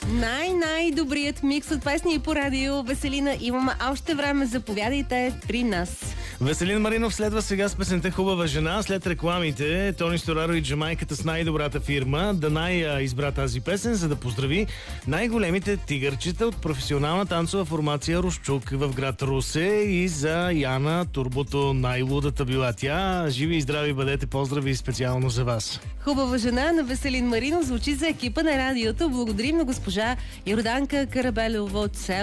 Най-добрият микс от песни по радио. Веселина, имаме още време. Заповядайте при нас. Веселин Маринов следва сега с песента "Хубава жена". След рекламите Тони Стораро и Джамайката с най-добрата фирма Данай избра тази песен, за да поздрави най-големите тигърчета от професионална танцова формация Рушчук в град Русе и за Яна Турбото най-лудата била тя. Живи и здрави бъдете, поздрави специално за вас. "Хубава жена" на Веселин Маринов звучи за екипа на радиото. Благодарим на госпожа Йорданка Карабелова от село